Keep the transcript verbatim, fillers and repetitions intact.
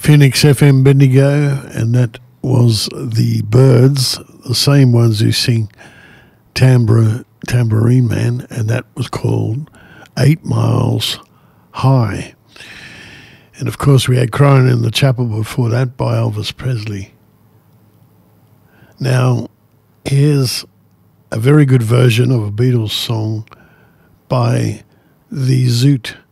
Phoenix F M Bendigo, and that was the Birds, the same ones who sing Tambra, Tambourine Man, and that was called Eight Miles High. And of course we had Crying in the Chapel before that by Elvis Presley. Now, here's a very good version of a Beatles song by the Zoot